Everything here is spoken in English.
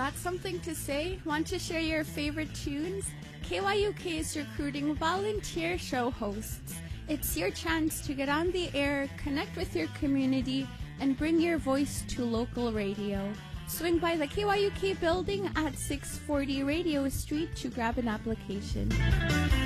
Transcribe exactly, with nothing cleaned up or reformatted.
Got something to say? Want to share your favorite tunes? K Y U K is recruiting volunteer show hosts. It's your chance to get on the air, connect with your community, and bring your voice to local radio. Swing by the K Y U K building at six forty Radio Street to grab an application.